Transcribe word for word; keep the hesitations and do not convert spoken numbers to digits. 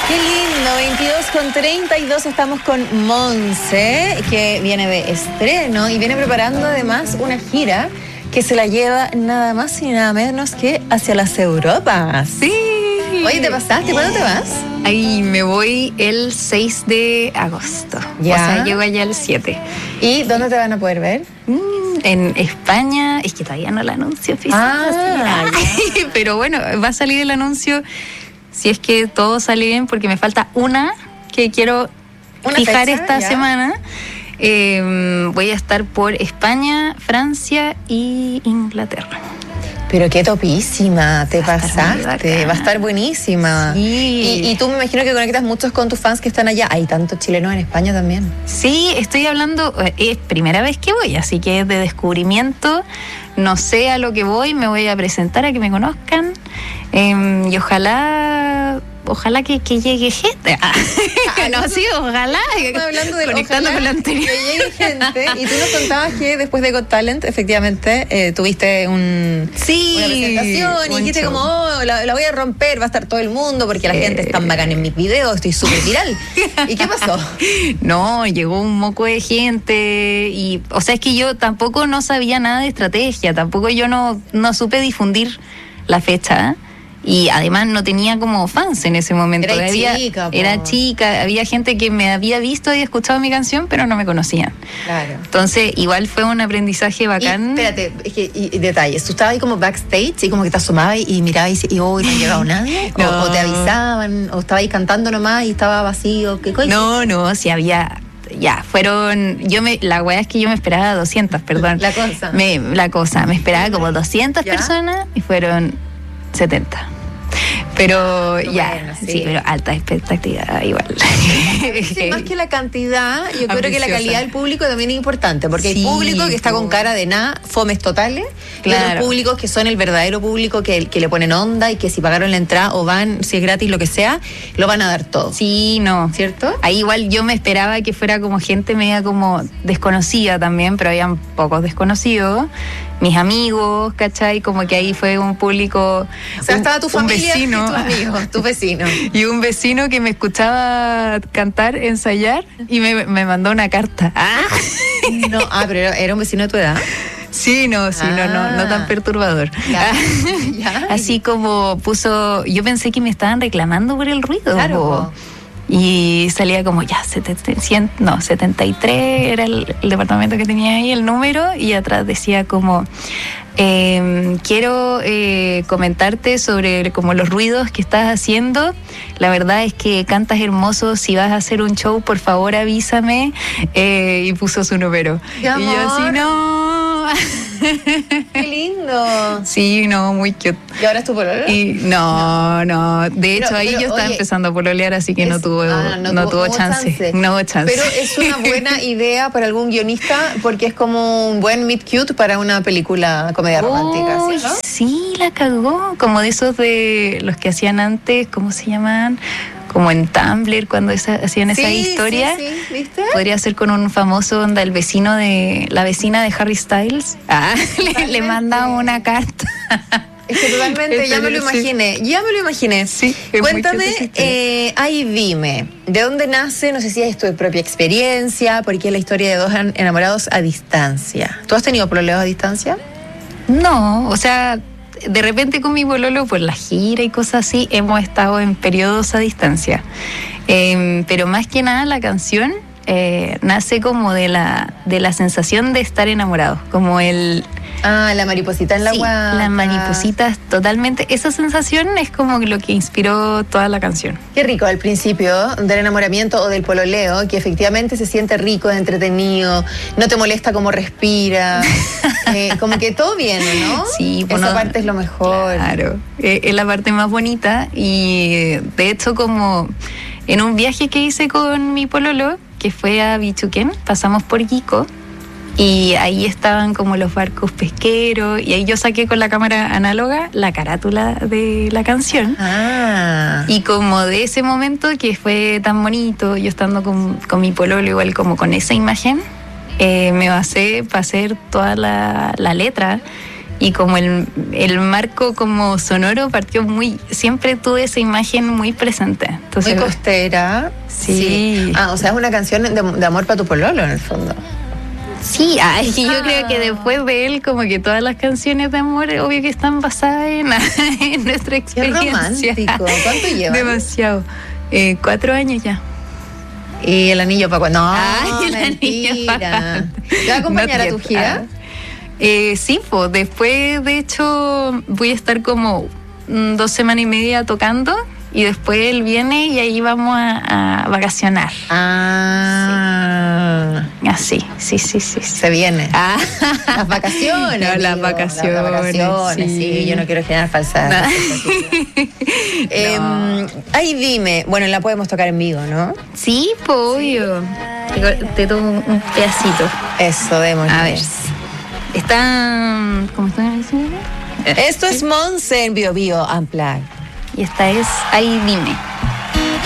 Qué lindo, veintidós con treinta y dos, estamos con Monse, que viene de estreno y viene preparando además una gira que se la lleva nada más y nada menos que hacia las Europas. Sí. Oye, ¿te pasaste? ¿Cuándo te vas? Ahí me voy el seis de agosto. Ya. O sea, llego allá el siete. ¿Y dónde te van a poder ver? Mm, en España, es que todavía no lo anuncio oficial. Ah, así. Pero bueno, va a salir el anuncio si es que todo sale bien, porque me falta una que quiero ¿Una fijar fecha? esta ¿Ya? semana. Eh, voy a estar por España, Francia y Inglaterra. Pero qué topísima, te Va a estar muy pasaste, bacán. va a estar buenísima. Sí. Y, y tú me imagino que conectas muchos con tus fans que están allá. Hay tantos chilenos en España también. Sí, estoy hablando, es primera vez que voy, así que es de descubrimiento, no sé a lo que voy, me voy a presentar a que me conozcan, eh, y ojalá, ojalá que, que llegue gente. Ah, no, sí, ojalá, Estamos hablando de conectando ojalá con lo anterior. que llegue gente. Y tú nos contabas que después de Got Talent, efectivamente, eh, tuviste un, Sí, una presentación y un dijiste show. como, oh, la, la voy a romper, va a estar todo el mundo porque la Sí. gente es tan bacana en mis videos, estoy súper viral. ¿Y qué pasó? No, llegó un moco de gente y, o sea, es que yo tampoco no sabía nada de estrategia, tampoco yo no, no supe difundir la fecha, ¿eh? Y además no tenía como fans en ese momento. Era había, chica, po. Era chica, había gente que me había visto y escuchado mi canción, pero no me conocían. Claro. Entonces, igual fue un aprendizaje bacán. Y, espérate, es que, y, y detalles, tú estabas ahí como backstage y como que te asomabas y, y mirabas y, y oh, ¿no ha llegado nadie? O, No. o te avisaban, o estabas ahí cantando nomás y estaba vacío, ¿qué cosa? No, no, sí había... Ya, fueron... yo me La weá es que yo me esperaba doscientas, perdón. La cosa. Me, la cosa, me esperaba como doscientas ¿Ya? personas y fueron setenta. Pero Bueno, ya, sí. sí. pero alta expectativa igual. Sí, más que la cantidad, yo creo que la Ambiciosa. calidad del público también es importante, porque Sí, hay público que está po. con cara de nada, fomes totales, y Claro. otros públicos que son el verdadero público que, que le ponen onda y que si pagaron la entrada o van, si es gratis, lo que sea, lo van a dar todo. Sí, no. ¿Cierto? Ahí igual yo me esperaba que fuera como gente media como desconocida también, pero habían pocos desconocidos. Mis amigos, ¿cachai? Como que ahí fue un público... O sea, un- estaba tu un familia vecino. y tus amigos, tu vecino. Y un vecino que me escuchaba cantar, ensayar, y me, me mandó una carta. Ah. No, ah, pero era, era un vecino de tu edad. Sí, no, sí, no, no, no tan perturbador. Ya. Ah. Ya. Así como puso, yo pensé que me estaban reclamando por el ruido. Claro, po. po. Y salía como ya, setenta, cien, no, setenta y tres era el, el departamento que tenía ahí, el número, y atrás decía como, eh, quiero eh, comentarte sobre como los ruidos que estás haciendo. La verdad es que cantas hermoso, si vas a hacer un show, por favor avísame. Eh, y puso su número. ¡Qué Y yo amor! así, no. ¡Qué lindo! Sí, no, muy cute. ¿Y ahora es tu pololo? Y no, no, de hecho Pero- ahí pero, yo estaba oye, empezando a pololear, así que no Es- tuvo, ah, no, tuvo, chance. No hubo chance. Pero es una buena idea para algún guionista porque es como un buen meet cute para una película comedia romántica, Uy, ¿sí, no? sí, la cagó. Como de esos de los que hacían antes, ¿cómo se llaman? Como en Tumblr, cuando esa- hacían esa Sí, historia. sí, sí, ¿viste? Podría ser con un famoso onda, el vecino de, la vecina de Harry Styles. Ah, le, le manda una carta. Es que totalmente, Es ya me lo verdad, sí. imaginé, ya me lo imaginé. Sí, es muy Cuéntame, cute esa historia. eh, ay, dime, ¿de dónde nace? No sé si es tu propia experiencia, porque es la historia de dos en- enamorados a distancia. ¿Tú has tenido problemas a distancia? No, o sea, de repente con mi pololo, por la gira y cosas así, hemos estado en periodos a distancia. Eh, pero más que nada la canción eh, nace como de la, de la sensación de estar enamorado, como el... Ah, la mariposita en la sí, guata. las maripositas, totalmente. Esa sensación es como lo que inspiró toda la canción. Qué rico al principio del enamoramiento o del pololeo, que efectivamente se siente rico, es entretenido, no te molesta cómo respira, eh, como que todo bien, ¿no? Sí, esa bueno, parte es lo mejor. Claro, eh, es la parte más bonita y eh, de hecho como en un viaje que hice con mi pololo, que fue a Bichuquén, pasamos por Iquico y ahí estaban como los barcos pesqueros y ahí yo saqué con la cámara análoga la carátula de la canción. Ah. Y como de ese momento que fue tan bonito, yo estando con, con mi pololo igual como con esa imagen, eh, me basé para hacer toda la, la letra y como el, el marco como sonoro partió muy, siempre tuve esa imagen muy presente. Entonces, muy costera. Sí. sí. Ah, o sea, es una canción de, de amor para tu pololo en el fondo. Sí, ay, yo ah. creo que después de él, como que todas las canciones de amor, obvio que están basadas en, en nuestra experiencia. Qué romántico. ¿Cuánto lleva? Demasiado. Eh, cuatro años ya. ¿Y el anillo para cuándo? No, ay, el mentira. Anillo pa... ¿Te va a acompañar no a tu gira? Eh, sí, pues después, de hecho, voy a estar como mm, dos semanas y media tocando. Y después él viene y ahí vamos a, a vacacionar. Ah. Sí. Así, sí, sí, sí, sí. Se viene. Ah. Las vacaciones. No, las vacaciones. Las vacaciones, sí. sí. Yo no quiero generar falsas. No. eh, no. Ahí dime, bueno, la podemos tocar en vivo, ¿no? Sí, pues obvio. Te, te tomo un pedacito. Eso, démosle. A ver. Está. ¿Cómo está diciendo? Esto es Monse en Bio Bio Unplugged. Y esta es Ahí Dime.